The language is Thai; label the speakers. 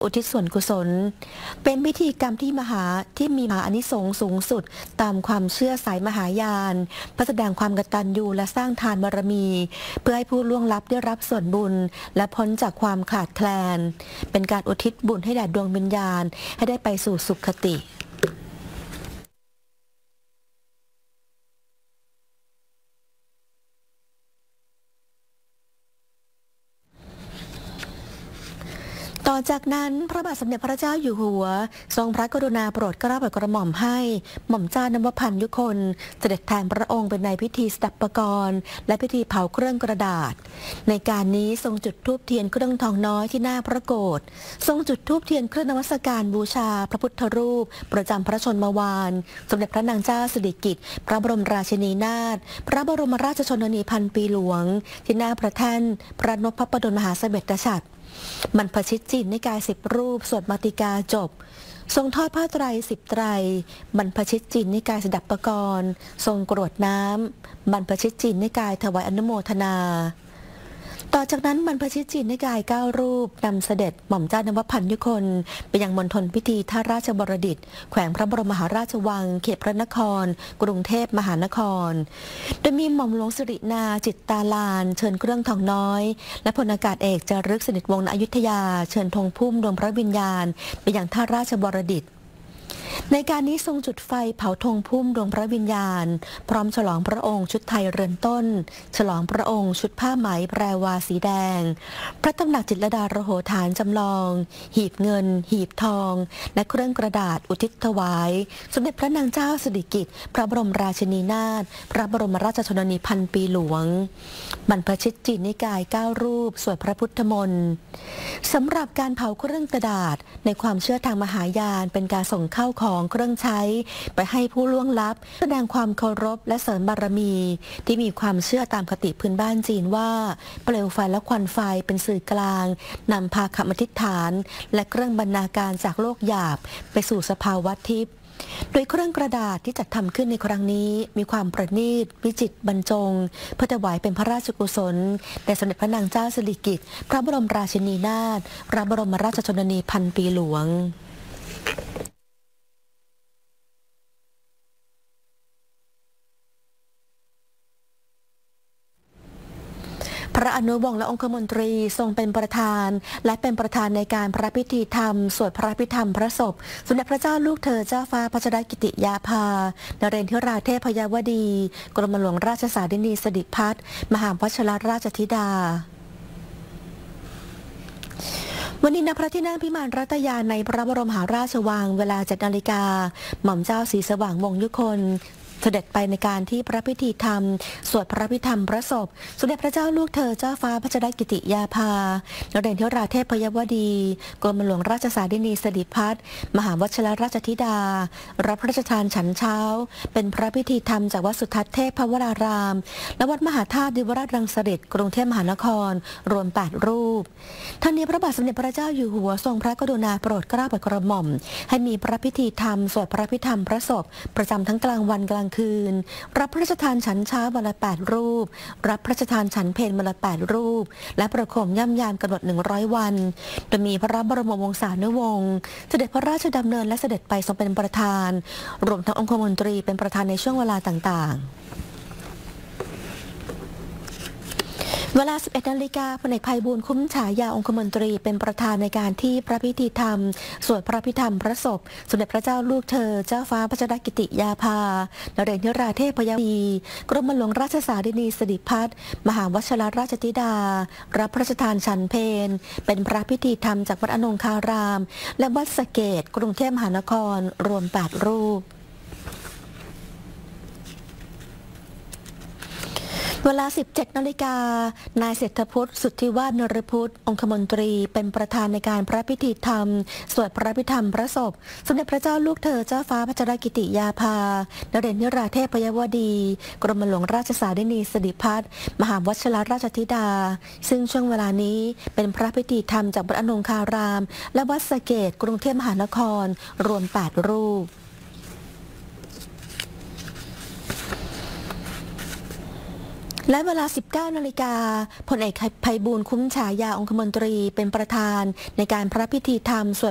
Speaker 1: อุทิศส่วนกุศลเป็นพิธีกรรมที่มีมหาอานิสงส์สูงสุดตามความเชื่อสายมหายานเพื่อแสดงความกตัญญูและสร้างทานบารมีเพื่อให้ผู้ล่วงลับได้รับส่วนบุญและพ้นจากความขาดแคลนเป็นการอุทิศบุญให้แด่ดวงวิญญาณให้ได้ไปสู่สุคติต่อจากนั้นพระบาทสมเด็จพระเจ้าอยู่หัวทรงพระกรุณาโปรดเกล้าโปรดกระหม่อมให้หม่อมเจ้านวพันธ์ยุคนเสด็จแทนพระองค์เป็นในพิธีสดับปกรณ์และพิธีเผาเครื่องกระดาษในการนี้ทรงจุดธูปเทียนเครื่องทองน้อยที่หน้าพระโกฐทรงจุดธูปเทียนเครื่องนมัสการบูชาพระพุทธรูปประจำพระชนมวานสมเด็จพระนางเจ้าสิริกิติ์พระบรมราชินีนาถพระบรมราชชนนีพันปีหลวงที่หน้าพระแท่นพระนพพระดลมหาเสด็จฉัตรบรรพชิตจินนิกาย10 รูปสวดมาติกาจบทรงทอดผ้าไตร10 ไตรบรรพชิตจินนิกายสดับปกรณ์ทรงกรวดน้ำบรรพชิตจินนิกายถวายอนุโมทนาต่อจากนั้นบรรพชิตจินนิกาย9 รูปนำเสด็จหม่อมเจ้านวพันธ์ยุคนไปยังมณฑลพิธีท่าราชบดิตรแขวงพระบรมมหาราชวังเขตพระนครกรุงเทพมหานครโดยมีหม่อมหลวงสิรินาจิตตาลานเชิญเครื่องทองน้อยและพลอากาศเอกจารึกสนิทวงศ์ณอยุธยาเชิญธงพุ่มดวงพระวิญญาณไปยังท่าราชบดิตรในการนี้ทรงจุดไฟเผาธงพุ่มดวงพระวิญญาณพร้อมฉลองพระองค์ชุดไทยเรือนต้นฉลองพระองค์ชุดผ้าไหมแพรวาสีแดงพระตำหนักจิตรลดาระโหฐานจำลองหีบเงินหีบทองและเครื่องกระดาษอุทิศถวายสมเด็จพระนางเจ้าสิริกิติ์พระบรมราชินีนาถพระบรมราชชนนีพันปีหลวงบรรพชิตจินนิกาย9 รูปสวดพระพุทธมนต์สำหรับการเผาเครื่องกระดาษในความเชื่อทางมหายานเป็นการส่งเข้าของเครื่องใช้ไปให้ผู้ล่วงลับแสดงความเคารพและเสริมบารมีที่มีความเชื่อตามคติพื้นบ้านจีนว่าเปลวไฟและควันไฟเป็นสื่อกลางนำพาคำอธิษฐานและเครื่องบรรณาการจากโลกหยาบไปสู่สภาวะทิพย์โดยเครื่องกระดาษที่จัดทำขึ้นในครั้งนี้มีความประณีตวิจิตรบรรจงเพื่อถวายเป็นพระราชกุศลแด่สมเด็จพระนางเจ้าสิริกิติ์พระบรมราชินีนาถพระบรมราชชนนีพันปีหลวงพระอนุวงศ์และองคมนตรีทรงเป็นประธานและเป็นประธานในการพระพิธีธรรมสวดพระพิธรรมพระศพสมเด็จพระเจ้าลูกเธอเจ้าฟ้าพัชรกิติยาภานเรนทิราเทพยวดีกรมหลวงราชสารินีสดิพัฒน์มหาวชิรราชธิดาวันนี้ณพระที่นั่งพิมานรัตยาในพระบรมมหาราชวังเวลา7 นาฬิกาหม่อมเจ้าศรีสว่างวงศ์ยุคนเสด็จไปในการที่พระพิธีธรรมสวดพระพิธรรมพระศพสมเด็จพระเจ้าลูกเธอเจ้าฟ้าพัชรกิติยาภานเรนทิราเทพยวดีกรมหลวงราชสารินีสดิพัฒน์มหาวชิรราชธิดารับพระราชทานฉันเช้าเป็นพระพิธีธรรมจากวัดสุทัศน์เทพวรารามและวัดมหาธาตุดิวราชรังสฤษฎ์กรุงเทพมหานครรวม8 รูปทั้งนี้พระบาทสมเด็จพระเจ้าอยู่หัวทรงพระกรุณาโปรดเกล้าโปรดกระหม่อมให้มีพระพิธีธรรมสวดพระพิธรรมพระศพประจำทั้งกลางวันกลางคืนรับพระราชทานฉันเช้าวันละ8 รูปรับพระราชทานฉันเพลวันละ8 รูปและประโคมย่ำยามกำหนด100 วันโดยมีพระบรมวงศานุวงศ์เสด็จพระราชดำเนินและเสด็จไปทรงเป็นประธานรวมทั้งองคมนตรีเป็นประธานในช่วงเวลาต่างๆเวลา11 นาฬิกาพลเอกไพบูลย์คุ้มฉายาองคมนตรีเป็นประธานในการที่พระพิธีธรรมสวดพระพิธรรมพระศพสมเด็จพระเจ้าลูกเธอเจ้าฟ้าพัชรกิติยาภานเรนทิราเทพยวดีกรมหลวงราชสารินีสดิพัฒน์มหาวชิรราชธิดารับพระราชทานฉันเพลเป็นพระพิธีธรรมจากวัดอนงคารามและวัดสะเกษกรุงเทพมหานครรวม8 รูปเวลา17 นาฬิกานายเศรษฐพุทธสุทธิวาฒนฤพุทธองคมนตรีเป็นประธานในการพระพิธีธรรมสวดพระพิธรรมพระศพสมเด็จพระเจ้าลูกเธอเจ้าฟ้าพัชรกิติยาภานเรนทิราเทพยวดีกรมหลวงราชสารินีสดิพัฒน์มหาวชิรราชธิดาซึ่งช่วงเวลานี้เป็นพระพิธีธรรมจากวัดอนงคารามและวัดสะเกษกรุงเทพมหานครรวม8 รูป หและเวลา 19 นาฬิกาพลเอกไพบูลย์คุ้มฉายาองคมนตรีเป็นประธานในการพระพิธีธรรมสวด